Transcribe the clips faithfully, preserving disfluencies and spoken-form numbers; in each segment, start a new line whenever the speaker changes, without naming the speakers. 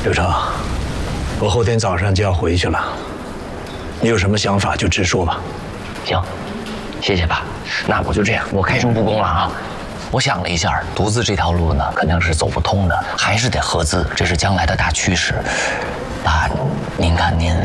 刘成，我后天早上就要回去了，你有什么想法就直说吧。
行，谢谢爸。那我就这样，我开诚布公了啊。我想了一下，独自这条路呢肯定是走不通的，还是得合资，这是将来的大趋势。爸，您看您，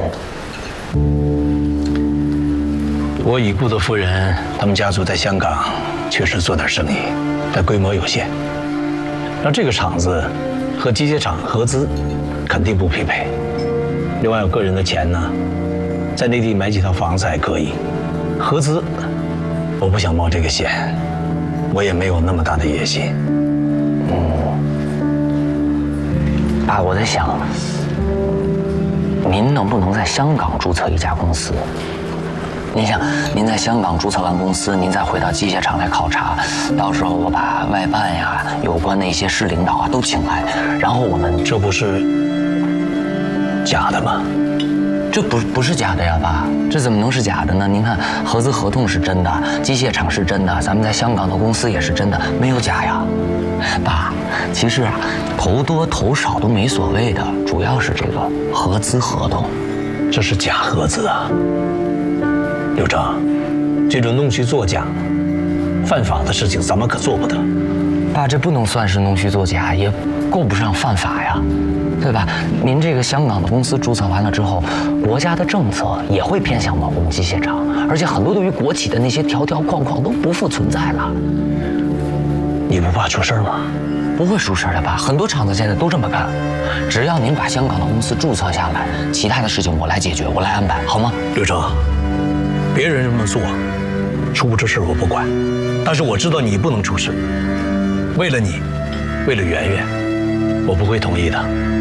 我已故的夫人，他们家族在香港确实做点生意，但规模有限。让这个厂子和机械厂合资，肯定不匹配。另外，我个人的钱呢，在内地买几套房子还可以，合资，我不想冒这个险，我也没有那么大的野心。
嗯，爸，我在想，您能不能在香港注册一家公司？您想，您在香港注册完公司，您再回到机械厂来考察，到时候我把外办呀、有关的一些市领导啊都请来，然后我们
这不是假的吗？
这不不是假的呀，爸，这怎么能是假的呢？您看，合资合同是真的，机械厂是真的，咱们在香港的公司也是真的，没有假呀。爸，其实啊，投多投少都没所谓的，主要是这个合资合同，
这是假合资啊。刘成，这种弄虚作假、犯法的事情，咱们可做不得。
爸，这不能算是弄虚作假，也够不上犯法呀，对吧？您这个香港的公司注册完了之后，国家的政策也会偏向我们机械厂，而且很多对于国企的那些条条框框都不复存在了。
你不怕出事吗？
不会出事的，爸。很多厂子现在都这么干，只要您把香港的公司注册下来，其他的事情我来解决，我来安排，好吗？
刘成，别人这么做，出不出事我不管，但是我知道你不能出事。为了你，为了圆圆，我不会同意的。